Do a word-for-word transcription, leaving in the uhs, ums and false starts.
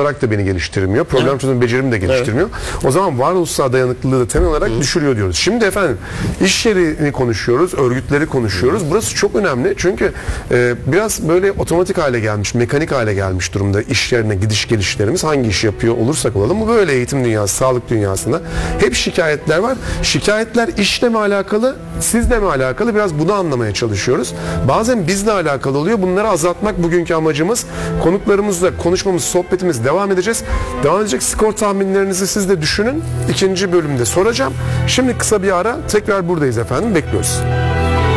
olarak da beni geliştirmiyor. Problem evet. çözüm becerimi de geliştirmiyor. Evet. O zaman varoluşsal dayanıklılığı da temel olarak Hı. düşürüyor diyoruz. Şimdi efendim iş yerini konuşuyoruz, örgütleri konuşuyoruz. Hı. Burası çok önemli çünkü e, biraz böyle otomatik hale gelmiş, mekanik hale gelmiş durumda iş yerine gidiş gelişlerimiz. Hangi iş yapıyor olursak olalım. Bu böyle eğitim dünyası, sağlık dünyasında. Hep şikayetler var. Şikayetler işle mi alakalı, sizle mi alakalı? Biraz bunu anlamaya çalışıyoruz. Bazen bizle alakalı oluyor. Bunları azaltmak bugünkü amacımız. Konuklarımızla konuşmamız, sohbetimiz devam edeceğiz. Devam edecek skor tahminlerinizi siz de düşünün. İkinci bölümde soracağım. Şimdi kısa bir ara tekrar buradayız efendim. Bekliyoruz.